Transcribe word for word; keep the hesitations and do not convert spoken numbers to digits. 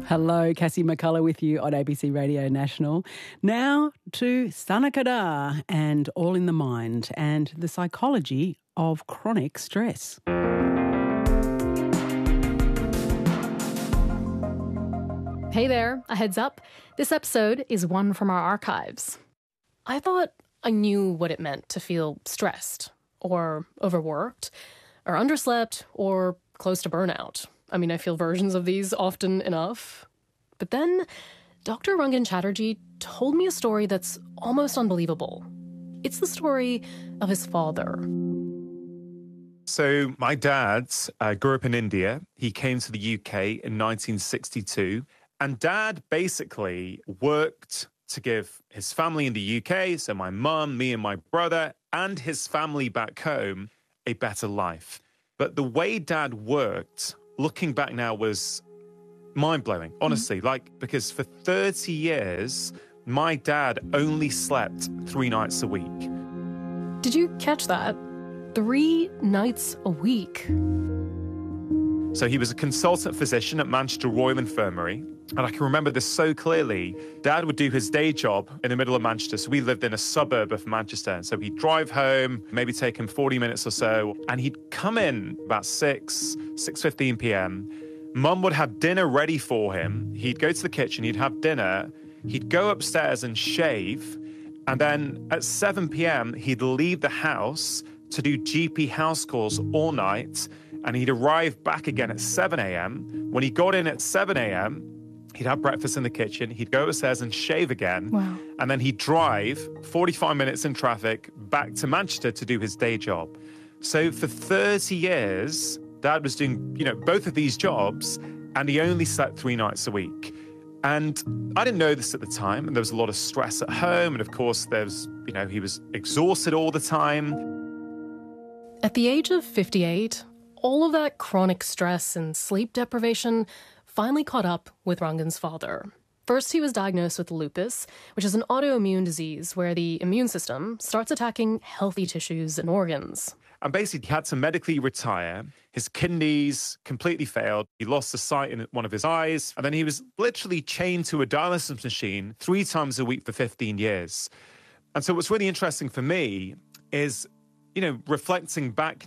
Hello, Cassie McCullough with you on A B C Radio National. Now to Sanakada and All in the Mind and the psychology of chronic stress. Hey there, a heads up. This episode is one from our archives. I thought I knew what it meant to feel stressed, or overworked, or underslept, or close to burnout. I mean, I feel versions of these often enough. But then Doctor Rangan Chatterjee told me a story that's almost unbelievable. It's the story of his father. So my dad uh, grew up in India. He came to the U K in nineteen sixty-two. And Dad basically worked to give his family in the U K, so my mum, me and my brother, and his family back home, a better life. But the way Dad worked, looking back now, was mind-blowing, honestly. Mm-hmm. Like, because for thirty years, my dad only slept three nights a week. Did you catch that? Three nights a week. So he was a consultant physician at Manchester Royal Infirmary. And I can remember this so clearly. Dad would do his day job in the middle of Manchester. So we lived in a suburb of Manchester. And so he'd drive home, maybe take him forty minutes or so. And he'd come in about six, six fifteen p.m. Mum would have dinner ready for him. He'd go to the kitchen, he'd have dinner. He'd go upstairs and shave. And then at seven p.m., he'd leave the house to do G P house calls all night. And he'd arrive back again at seven a.m. When he got in at seven a.m., he'd have breakfast in the kitchen, he'd go upstairs and shave again, wow. And then he'd drive forty-five minutes in traffic back to Manchester to do his day job. So for thirty years, Dad was doing, you know, both of these jobs, and he only slept three nights a week. And I didn't know this at the time, and there was a lot of stress at home, and of course there was, you know, he was exhausted all the time. At the age of fifty-eight, all of that chronic stress and sleep deprivation finally caught up with Rangan's father. First, he was diagnosed with lupus, which is an autoimmune disease where the immune system starts attacking healthy tissues and organs. And basically, he had to medically retire. His kidneys completely failed. He lost the sight in one of his eyes. And then he was literally chained to a dialysis machine three times a week for fifteen years. And so what's really interesting for me is, you know, reflecting back